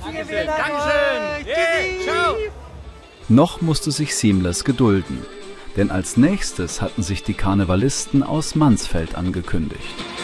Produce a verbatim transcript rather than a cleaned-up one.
Dankeschön. Dankeschön. Yeah. Ciao. Noch musste sich Seamless gedulden, denn als nächstes hatten sich die Karnevalisten aus Mansfeld angekündigt.